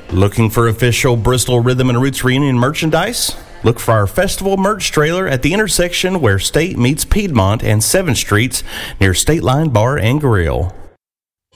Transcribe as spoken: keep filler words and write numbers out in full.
Looking for official Bristol Rhythm and Roots reunion merchandise? Look for our festival merch trailer at the intersection where State meets Piedmont and seventh Streets near State Line Bar and Grill.